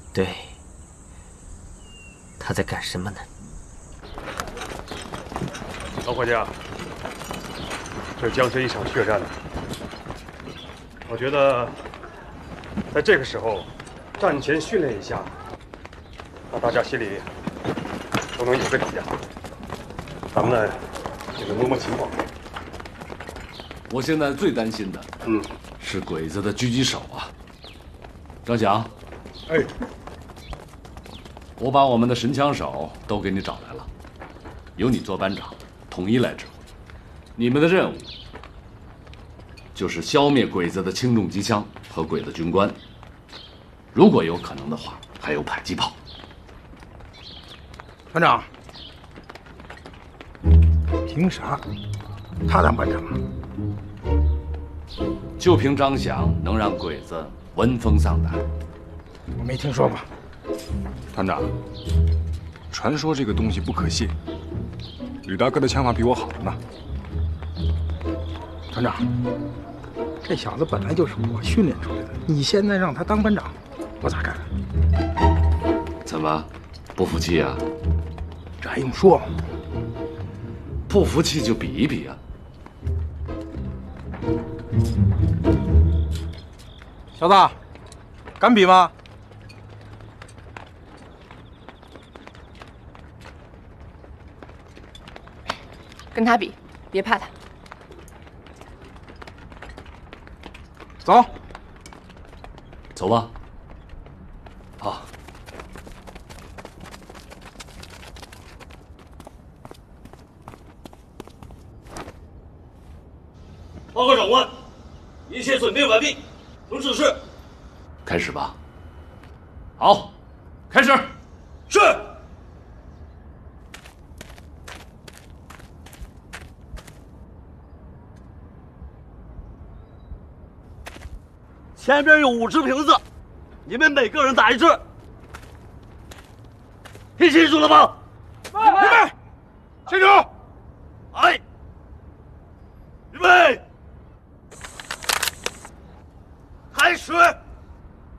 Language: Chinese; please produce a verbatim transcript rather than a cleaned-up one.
对，他在干什么呢？ 老伙计啊，这将是一场血战呢。我觉得，在这个时候，战前训练一下，让大家心里都能有个底呀。咱们呢，也能摸摸情况。 我现在最担心的，嗯，是鬼子的狙击手啊。张翔， 哎， 我把我们的神枪手都给你找来了，由你做班长，统一来指挥。你们的任务就是消灭鬼子的轻重机枪和鬼子军官，如果有可能的话，还有迫击炮。 班长，凭啥他当班长啊？ 就凭张翔能让鬼子闻风丧胆。 我没听说过。 团长，传说这个东西不可信，吕大哥的枪法比我好着呢。 团长，这小子本来就是我训练出来的，你现在让他当班长，我咋干？ 怎么，不服气啊？ 这还用说吗？ 不服气就比一比啊！ 小子，敢比吗？ 跟他比，别怕他。 走， 走吧。好。 报告长官，一切准备完毕，请指示。 开始吧。好，开始。 是。前边有五只瓶子，你们每个人打一只。听清楚了吗？ 预备，清楚。